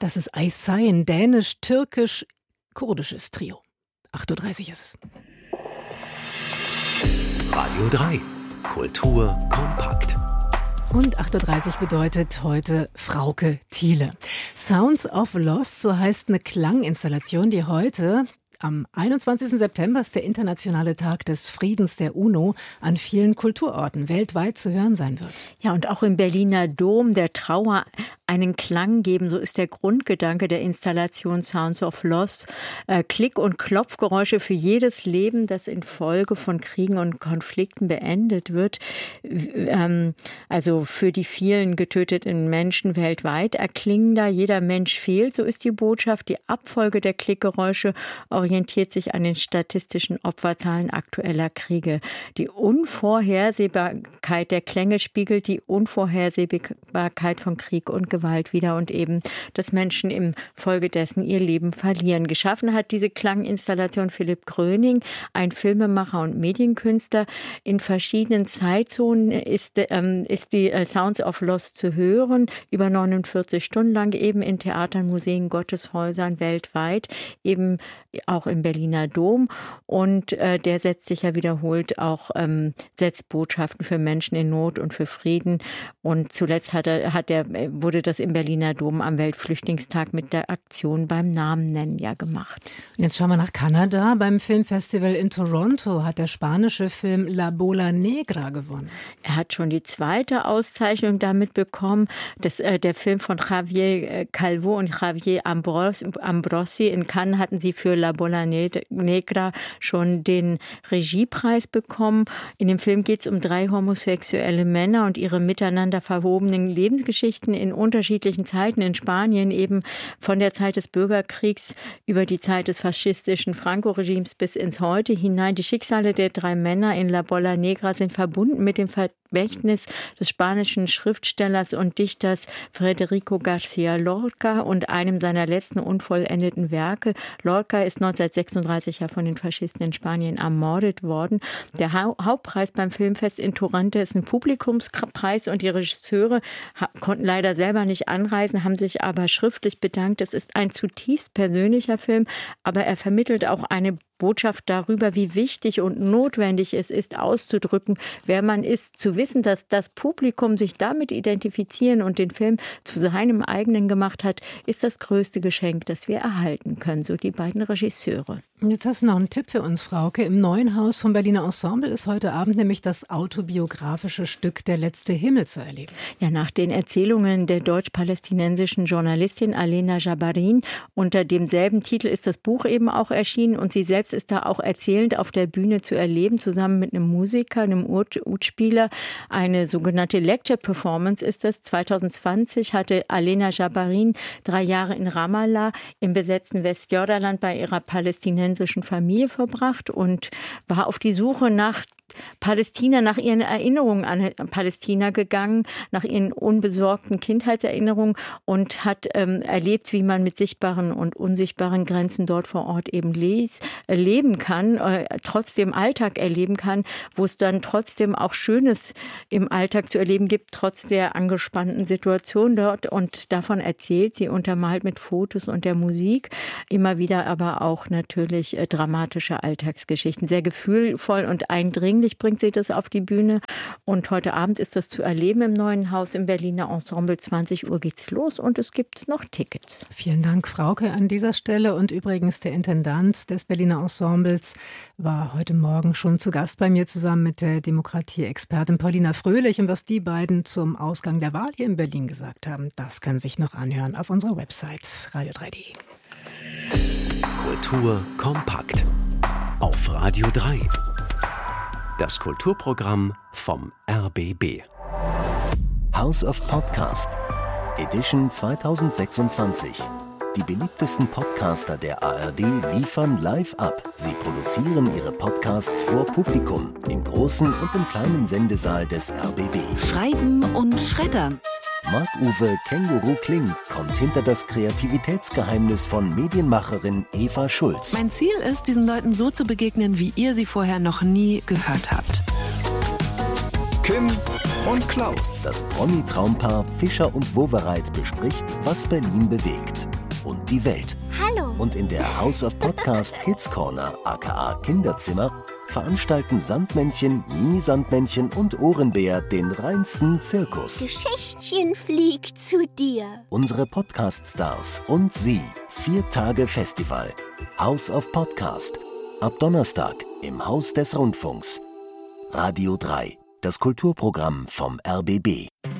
Das ist Aysay, ein dänisch-türkisch-kurdisches Trio. 8.30 Uhr ist es. Radio 3. Kultur kompakt. Und 8.30 Uhr bedeutet heute Frauke Thiele. Sounds of Lost, so heißt eine Klanginstallation, die heute am 21. September ist der internationale Tag des Friedens der UNO an vielen Kulturorten weltweit zu hören sein wird. Ja, und auch im Berliner Dom der Trauer einen Klang geben, so ist der Grundgedanke der Installation Sounds of Lost. Klick- und Klopfgeräusche für jedes Leben, das infolge von Kriegen und Konflikten beendet wird. Also für die vielen getöteten Menschen weltweit erklingen da, jeder Mensch fehlt, so ist die Botschaft. Die Abfolge der Klickgeräusche orientiert sich an den statistischen Opferzahlen aktueller Kriege. Die Unvorhersehbarkeit der Klänge spiegelt die Unvorhersehbarkeit von Krieg und Gewalt wider und eben, dass Menschen im Folge dessen ihr Leben verlieren. Geschaffen hat diese Klanginstallation Philipp Gröning, ein Filmemacher und Medienkünstler. In verschiedenen Zeitzonen ist die Sounds of Lost zu hören, über 49 Stunden lang, eben in Theatern, Museen, Gotteshäusern weltweit, eben auch im Berliner Dom. Und der setzt sich ja wiederholt auch, setzt Botschaften für Menschen in Not und für Frieden. Und zuletzt wurde das im Berliner Dom am Weltflüchtlingstag mit der Aktion beim Namen nennen ja gemacht. Und jetzt schauen wir nach Kanada. Beim Filmfestival in Toronto hat der spanische Film La Bola Negra gewonnen. Er hat schon die zweite Auszeichnung damit bekommen. Der Film von Javier Calvo und Javier Ambrosi. In Cannes hatten sie für La Bola Negra schon den Regiepreis bekommen. In dem Film geht es um 3 homosexuelle Männer und ihre miteinander verwobenen Lebensgeschichten in unterschiedlichen Zeiten in Spanien, eben von der Zeit des Bürgerkriegs über die Zeit des faschistischen Franco-Regimes bis ins Heute hinein. Die Schicksale der 3 Männer in La Bola Negra sind verbunden mit dem Vermächtnis des spanischen Schriftstellers und Dichters Federico García Lorca und einem seiner letzten unvollendeten Werke. Lorca ist 1936 ja von den Faschisten in Spanien ermordet worden. Der Hauptpreis beim Filmfest in Toronto ist ein Publikumspreis und die Regisseure konnten leider selber nicht anreisen, haben sich aber schriftlich bedankt. Es ist ein zutiefst persönlicher Film, aber er vermittelt auch eine Botschaft darüber, wie wichtig und notwendig es ist, auszudrücken, wer man ist, zu wissen, dass das Publikum sich damit identifizieren und den Film zu seinem eigenen gemacht hat, ist das größte Geschenk, das wir erhalten können, so die beiden Regisseure. Jetzt hast du noch einen Tipp für uns, Frauke. Im Neuen Haus vom Berliner Ensemble ist heute Abend nämlich das autobiografische Stück Der letzte Himmel zu erleben. Ja, nach den Erzählungen der deutsch-palästinensischen Journalistin Alena Jabarin unter demselben Titel ist das Buch eben auch erschienen und sie selbst ist da auch erzählend auf der Bühne zu erleben, zusammen mit einem Musiker, einem Udspieler. Eine sogenannte Lecture Performance ist das. 2020 hatte Alena Jabarin 3 Jahre in Ramallah im besetzten Westjordanland bei ihrer palästinensischen Familie verbracht und war auf die Suche nach Palästina, nach ihren Erinnerungen an Palästina gegangen, nach ihren unbesorgten Kindheitserinnerungen und hat erlebt, wie man mit sichtbaren und unsichtbaren Grenzen dort vor Ort eben leben kann, trotzdem Alltag erleben kann, wo es dann trotzdem auch Schönes im Alltag zu erleben gibt, trotz der angespannten Situation dort. Und davon erzählt sie, untermalt mit Fotos und der Musik, immer wieder aber auch natürlich dramatische Alltagsgeschichten. Sehr gefühlvoll und eindringlich bringt sie das auf die Bühne. Und heute Abend ist das zu erleben im Neuen Haus im Berliner Ensemble. 20 Uhr geht's los und es gibt noch Tickets. Vielen Dank, Frauke, an dieser Stelle. Und übrigens, der Intendant des Berliner Ensembles war heute Morgen schon zu Gast bei mir zusammen mit der Demokratie-Expertin Paulina Fröhlich. Und was die beiden zum Ausgang der Wahl hier in Berlin gesagt haben, das können Sie sich noch anhören auf unserer Website radio3.de. Kultur kompakt auf Radio 3. Das Kulturprogramm vom RBB. House of Podcast Edition 2026. Die beliebtesten Podcaster der ARD liefern live ab. Sie produzieren ihre Podcasts vor Publikum im großen und im kleinen Sendesaal des RBB. Schreiben und schreddern. Marc-Uwe Känguru Kling kommt hinter das Kreativitätsgeheimnis von Medienmacherin Eva Schulz. Mein Ziel ist, diesen Leuten so zu begegnen, wie ihr sie vorher noch nie gehört habt. Kim und Klaus. Das Promi-Traumpaar Fischer und Wowereit bespricht, was Berlin bewegt und die Welt. Hallo. Und in der House of Podcast Kids Corner, aka Kinderzimmer, veranstalten Sandmännchen, Mini-Sandmännchen und Ohrenbär den reinsten Zirkus. Geschichtchen fliegt zu dir. Unsere Podcast-Stars und Sie. 4 Tage Festival. House of Podcast. Ab Donnerstag im Haus des Rundfunks. Radio 3. Das Kulturprogramm vom RBB.